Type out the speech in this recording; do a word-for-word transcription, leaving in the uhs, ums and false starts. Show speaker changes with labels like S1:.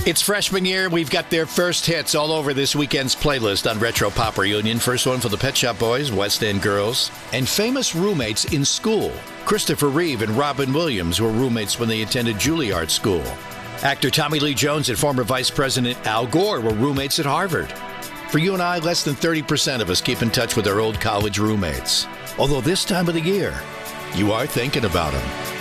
S1: It's freshman year. We've got their first hits all over this weekend's playlist on Retro Pop Reunion. First one for the Pet Shop Boys, West End Girls, and famous roommates in school. Christopher Reeve and Robin Williams were roommates when they attended Juilliard School. Actor Tommy Lee Jones and former Vice President Al Gore were roommates at Harvard. For you and I, less than thirty percent of us keep in touch with our old college roommates. Although this time of the year, you are thinking about them.